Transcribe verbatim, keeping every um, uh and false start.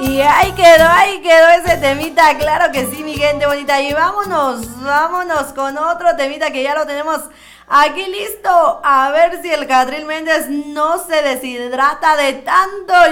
Y ahí quedó, ahí quedó ese temita, claro que sí, mi gente bonita. Y vámonos, vámonos con otro temita que ya lo tenemos aquí listo. A ver si el Catril Méndez no se deshidrata de tanto